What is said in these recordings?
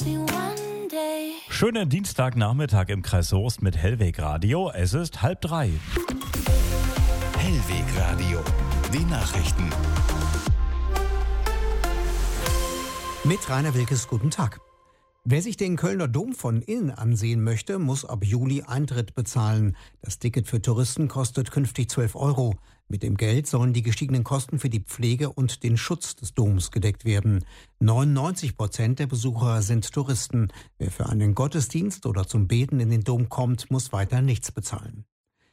Schönen Dienstagnachmittag im Kreis Soest mit Hellweg Radio. Es ist 2:30. Hellweg Radio, die Nachrichten. Mit Rainer Wilkes, guten Tag. Wer sich den Kölner Dom von innen ansehen möchte, muss ab Juli Eintritt bezahlen. Das Ticket für Touristen kostet künftig 12 €. Mit dem Geld sollen die gestiegenen Kosten für die Pflege und den Schutz des Doms gedeckt werden. 99% der Besucher sind Touristen. Wer für einen Gottesdienst oder zum Beten in den Dom kommt, muss weiter nichts bezahlen.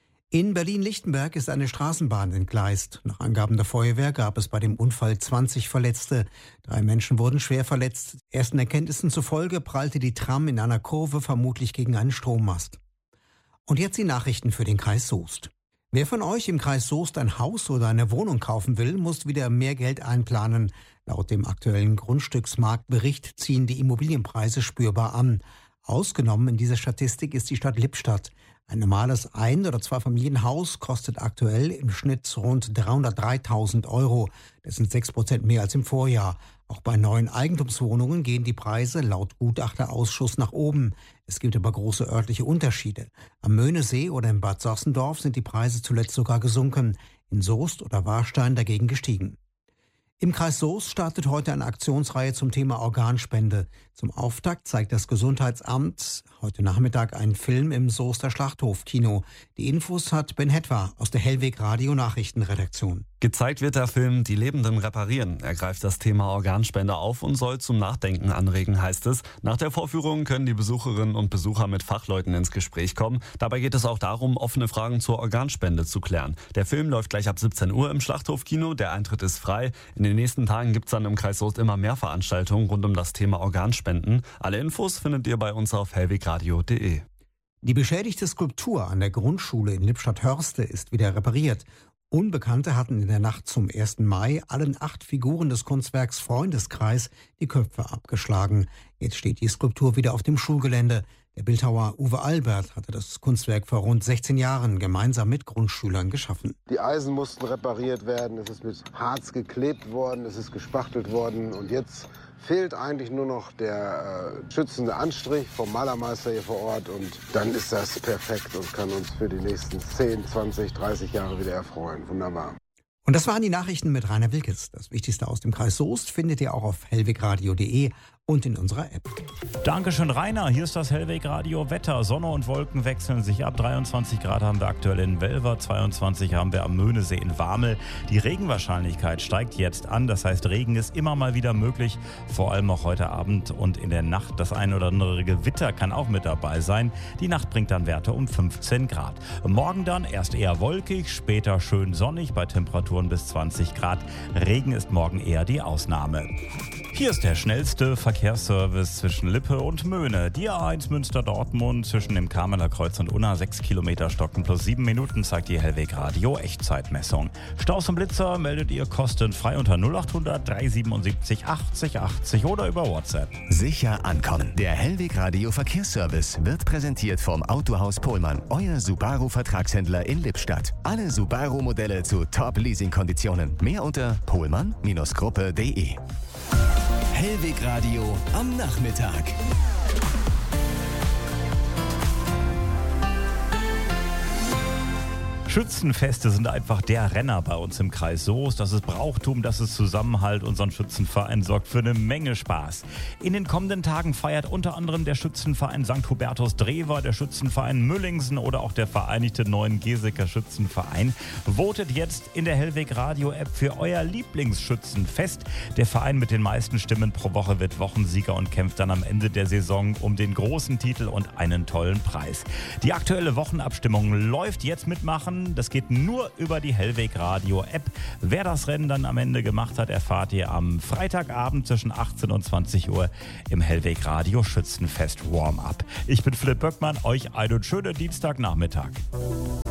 In Berlin-Lichtenberg ist eine Straßenbahn entgleist. Nach Angaben der Feuerwehr gab es bei dem Unfall 20 Verletzte. 3 Menschen wurden schwer verletzt. Ersten Erkenntnissen zufolge prallte die Tram in einer Kurve vermutlich gegen einen Strommast. Und jetzt die Nachrichten für den Kreis Soest. Wer von euch im Kreis Soest ein Haus oder eine Wohnung kaufen will, muss wieder mehr Geld einplanen. Laut dem aktuellen Grundstücksmarktbericht ziehen die Immobilienpreise spürbar an. Ausgenommen in dieser Statistik ist die Stadt Lippstadt. Ein normales Ein- oder Zweifamilienhaus kostet aktuell im Schnitt rund 303.000 €. Das sind 6% mehr als im Vorjahr. Auch bei neuen Eigentumswohnungen gehen die Preise laut Gutachterausschuss nach oben. Es gibt aber große örtliche Unterschiede. Am Möhnesee oder in Bad Sachsendorf sind die Preise zuletzt sogar gesunken, in Soest oder Warstein dagegen gestiegen. Im Kreis Soest startet heute eine Aktionsreihe zum Thema Organspende. Zum Auftakt zeigt das Gesundheitsamt heute Nachmittag einen Film im Soester Schlachthofkino. Die Infos hat Ben Hetwa aus der Hellweg Radio Nachrichtenredaktion. Gezeigt wird der Film Die Lebenden reparieren. Er greift das Thema Organspende auf und soll zum Nachdenken anregen, heißt es. Nach der Vorführung können die Besucherinnen und Besucher mit Fachleuten ins Gespräch kommen. Dabei geht es auch darum, offene Fragen zur Organspende zu klären. Der Film läuft gleich ab 17 Uhr im Schlachthofkino. Der Eintritt ist frei. In den nächsten Tagen gibt es dann im Kreis Soest immer mehr Veranstaltungen rund um das Thema Organspenden. Alle Infos findet ihr bei uns auf hellwegradio.de. Die beschädigte Skulptur an der Grundschule in Lippstadt-Hörste ist wieder repariert. Unbekannte hatten in der Nacht zum 1. Mai allen 8 Figuren des Kunstwerks Freundeskreis die Köpfe abgeschlagen. Jetzt steht die Skulptur wieder auf dem Schulgelände. Der Bildhauer Uwe Albert hatte das Kunstwerk vor rund 16 Jahren gemeinsam mit Grundschülern geschaffen. Die Eisen mussten repariert werden, es ist mit Harz geklebt worden, es ist gespachtelt worden und jetzt fehlt eigentlich nur noch der schützende Anstrich vom Malermeister hier vor Ort und dann ist das perfekt und kann uns für die nächsten 10, 20, 30 Jahre wieder erfreuen. Wunderbar. Und das waren die Nachrichten mit Rainer Wilkes. Das Wichtigste aus dem Kreis Soest findet ihr auch auf hellwegradio.de und in unserer App. Dankeschön, Rainer. Hier ist das Hellweg Radio Wetter. Sonne und Wolken wechseln sich ab. 23 Grad haben wir aktuell in Welver, 22 haben wir am Möhnesee in Warmel. Die Regenwahrscheinlichkeit steigt jetzt an. Das heißt, Regen ist immer mal wieder möglich. Vor allem auch heute Abend und in der Nacht. Das ein oder andere Gewitter kann auch mit dabei sein. Die Nacht bringt dann Werte um 15 Grad. Morgen dann erst eher wolkig, später schön sonnig bei Temperaturen bis 20 Grad. Regen ist morgen eher die Ausnahme. Hier ist der schnellste Verkehrsservice zwischen Lippe und Möhne. Die A1 Münster-Dortmund zwischen dem Kameler Kreuz und Unna 6 Kilometer stocken plus 7 Minuten zeigt die Hellweg Radio Echtzeitmessung. Staus und Blitzer meldet ihr kostenfrei unter 0800 377 80 80 oder über WhatsApp. Sicher ankommen. Der Hellweg Radio Verkehrsservice wird präsentiert vom Autohaus Pohlmann, euer Subaru-Vertragshändler in Lippstadt. Alle Subaru-Modelle zu Top-Leasing-Konditionen. Mehr unter pohlmann-gruppe.de. Hellweg Radio am Nachmittag. Schützenfeste sind einfach der Renner bei uns im Kreis Soest. Das ist Brauchtum, das ist Zusammenhalt. Unser Schützenverein sorgt für eine Menge Spaß. In den kommenden Tagen feiert unter anderem der Schützenverein St. Hubertus Drewer, der Schützenverein Müllingsen oder auch der Vereinigte Neuengeseker Schützenverein. Votet jetzt in der Hellweg Radio App für euer Lieblingsschützenfest. Der Verein mit den meisten Stimmen pro Woche wird Wochensieger und kämpft dann am Ende der Saison um den großen Titel und einen tollen Preis. Die aktuelle Wochenabstimmung läuft. Jetzt mitmachen. Das geht nur über die Hellweg Radio App. Wer das Rennen dann am Ende gemacht hat, erfahrt ihr am Freitagabend zwischen 18 und 20 Uhr im Hellweg Radio Schützenfest Warm-Up. Ich bin Philipp Böckmann, euch einen schönen Dienstagnachmittag.